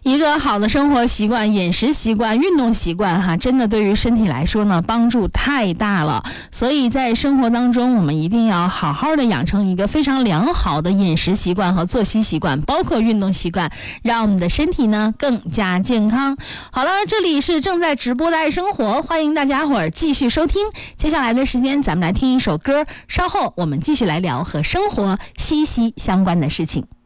一个好的生活习惯、饮食习惯、运动习惯真的对于身体来说呢，帮助太大了。所以在生活当中，我们一定要好好的养成一个非常良好的饮食习惯和作息习惯，包括运动习惯，让我们的身体呢更加健康。好了，这里是正在直播的爱生活，欢迎大家伙儿继续收听。接下来的时间，咱们来听一首歌，稍后我们继续来聊和生活息息相关的事情。